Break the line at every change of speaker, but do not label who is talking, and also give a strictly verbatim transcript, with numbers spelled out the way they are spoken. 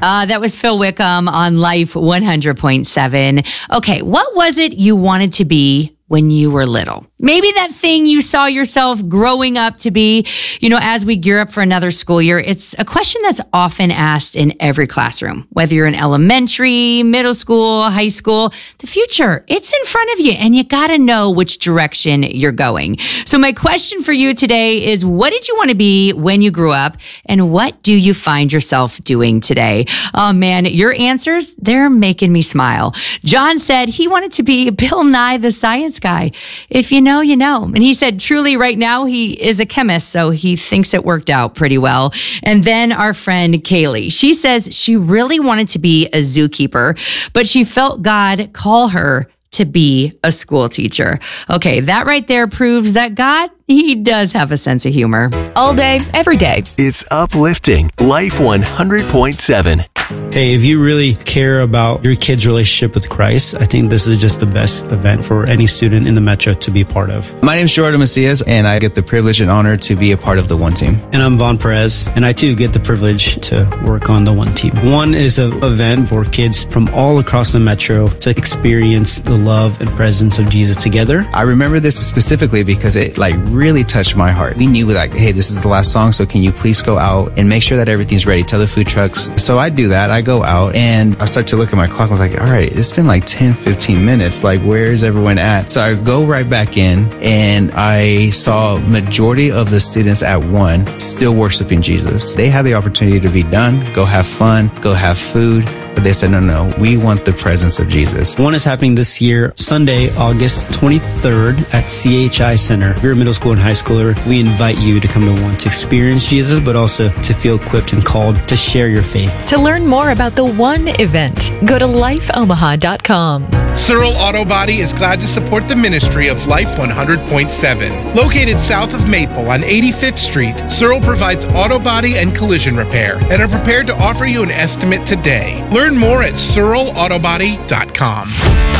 Uh, that was Phil Wickham on Life one hundred point seven. Okay, what was it you wanted to be when you were little? Maybe that thing you saw yourself growing up to be. You know, as we gear up for another school year, it's a question that's often asked in every classroom, whether you're in elementary, middle school, high school. The future, it's in front of you, and you got to know which direction you're going. So my question for you today is, what did you want to be when you grew up, and what do you find yourself doing today? Oh man, your answers, they're making me smile. John said he wanted to be Bill Nye the Science Guy. If you know, you know. And he said, truly, right now, he is a chemist, so he thinks it worked out pretty well. And then our friend Kaylee, she says she really wanted to be a zookeeper, but she felt God call her to be a school teacher. Okay, that right there proves that God, he does have a sense of humor.
All day, every day.
It's uplifting. Life one hundred point seven.
Hey, if you really care about your kid's relationship with Christ, I think this is just the best event for any student in the Metro to be part of.
My name is Jordan Macias, and I get the privilege and honor to be a part of the One Team.
And I'm Vaughn Perez, and I too get the privilege to work on the One Team. One is an event for kids from all across the Metro to experience the love and presence of Jesus together.
I remember this specifically because it like really touched my heart. We knew like, hey, this is the last song, so can you please go out and make sure that everything's ready? Tell the food trucks. So I do that. I go out and I start to look at my clock. I was like, all right, it's been like ten, fifteen minutes. Like, where's everyone at? So I go right back in and I saw majority of the students at one still worshiping Jesus. They had the opportunity to be done, go have fun, go have food. But they said, no, no, we want the presence of Jesus.
One is happening this year, Sunday, August twenty-third at C H I Center. If you're a middle school and high schooler, we invite you to come to One to experience Jesus, but also to feel equipped and called to share your faith.
To learn more about the One event, go to life omaha dot com.
Searle Auto Body is glad to support the ministry of Life one hundred point seven. Located south of Maple on eighty-fifth Street, Searle provides auto body and collision repair and are prepared to offer you an estimate today. Learn more at searle auto body dot com.